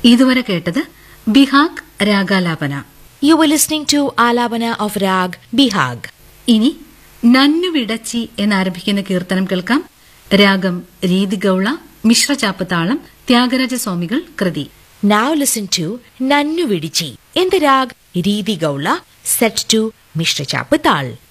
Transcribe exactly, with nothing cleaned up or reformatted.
ഇതുവരെ കേട്ടത് Behag രാഗാലാപന. You were listening to Alabana of Rag Bihag. ഇനി നന്നു വിടച്ചി എന്നാരംഭിക്കുന്ന കീർത്തനം കേൾക്കാം. രാഗം രീതിഗൌള, മിശ്രചാപ്പ് താളം, ത്യാഗരാജസ്വാമികൾ കൃതി. Now listen to Nannu Vidichi in the rag Ridi Gaula set to Mishra Chapatal.